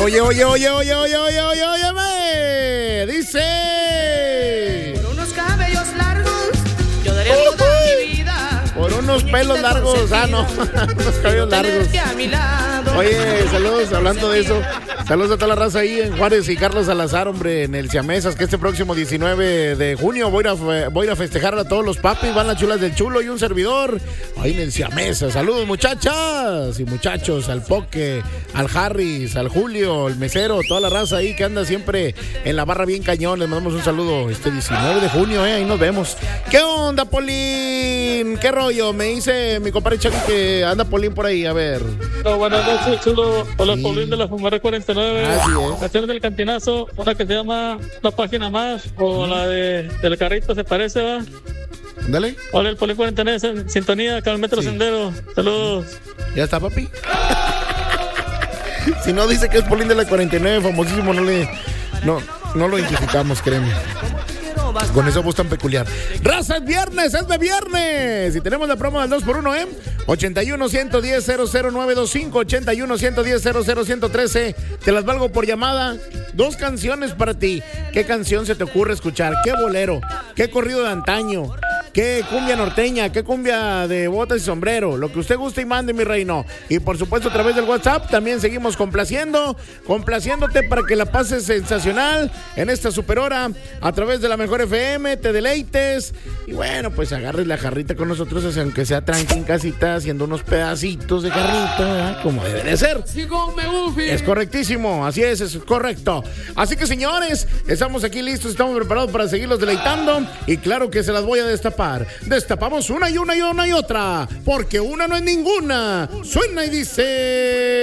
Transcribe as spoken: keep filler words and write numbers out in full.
oye, oye, oye, oye, oye, oye, oye, oye, dice. Por unos cabellos largos, yo daría Uh-huh. toda mi vida. Por unos pelos largos, ah, no, unos cabellos largos. A mi lado. Oye, saludos, hablando de eso, saludos a toda la raza ahí en Juárez y Carlos Salazar, hombre, en el Siamesas, que este próximo diecinueve de junio voy a, ir a, voy a ir a festejar a todos los papis, van las chulas del chulo y un servidor, ahí en el Siamesas. Saludos, muchachas y muchachos, al Poque, al Harris, al Julio, el mesero, toda la raza ahí que anda siempre en la barra bien cañón. Les mandamos un saludo este diecinueve de junio, eh, ahí nos vemos. ¿Qué onda, Polín? ¿Qué rollo? Me dice mi compadre Chucky que anda Polín por ahí, a ver. No, buenas noches, chulo. Hola, Sí. Paulín de la Fumara cuarenta y nueve. Así es. Canciones del Cantinazo, una que se llama Una Página Más, o la de del carrito se parece, va. Dale. Hola, el Paulín cuarenta y nueve en sintonía acá al Metro Sí. Sendero. Saludos. ¿Ya está, papi? Si no dice que es Polín de la cuarenta y nueve, famosísimo, no le... No, no lo identificamos, créeme. Con esa voz tan peculiar. Raza, es viernes, es de viernes. Y tenemos la promo del dos por uno, ¿eh? ochenta y uno, ciento diez, cero cero nueve veinticinco, ochenta y uno, ciento diez, cero cero ciento trece. Te las valgo por llamada. Dos canciones para ti. ¿Qué canción se te ocurre escuchar? ¿Qué bolero? ¿Qué corrido de antaño? ¿Qué cumbia norteña? ¿Qué cumbia de botas y sombrero? Lo que usted guste y mande, mi reino. Y por supuesto a través del WhatsApp también seguimos complaciendo, complaciéndote para que la pases sensacional en esta super hora a través de la Mejor F M, te deleites y bueno, pues agarres la jarrita con nosotros, aunque sea tranqui en casita, haciendo unos pedacitos de jarrita, ¿verdad? Como debe de ser. Es correctísimo, así es, es correcto. Así que señores, estamos aquí listos, estamos preparados para seguirlos deleitando y claro que se las voy a destapar. Destapamos una y una y una y otra, porque una no es ninguna. Suena y dice...